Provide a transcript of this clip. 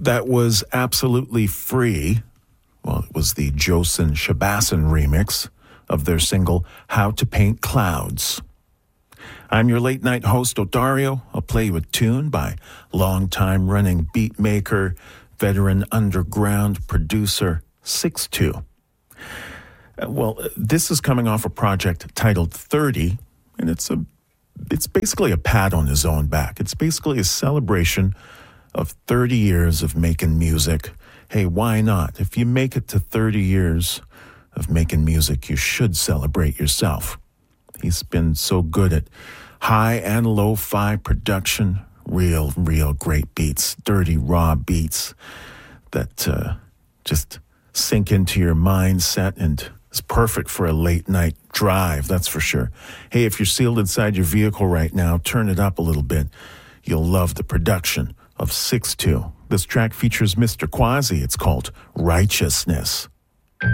That was absolutely free. Well, it was the Josin Shabasson remix of their single, How to Paint Clouds. I'm your late night host, Odario. I'll play you a tune by longtime running beat maker, veteran underground producer, 6-2. Well, this is coming off a project titled 30, and it's basically a pat on his own back. It's basically a celebration of 30 years of making music. Hey, why not? If you make it to 30 years of making music, you should celebrate yourself. He's been so good at high and lo-fi production, real great beats, dirty, raw beats that just sink into your mindset and is perfect for a late night drive, that's for sure. Hey, if you're sealed inside your vehicle right now, turn it up a little bit. You'll love the production of 6-2. This track features Mr. Quasi. It's called Righteousness.